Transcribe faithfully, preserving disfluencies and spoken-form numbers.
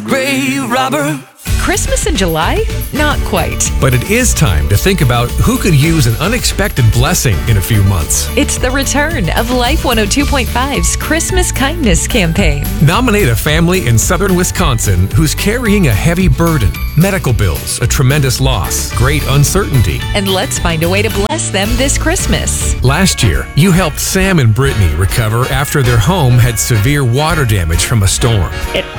Ray Robber. Christmas in July? Not quite. But it is time to think about who could use an unexpected blessing in a few months. It's the return of Life one oh two point five's Christmas Kindness campaign. Nominate a family in southern Wisconsin who's carrying a heavy burden. Medical bills, a tremendous loss, great uncertainty. And let's find a way to bless them this Christmas. Last year, you helped Sam and Brittany recover after their home had severe water damage from a storm. It's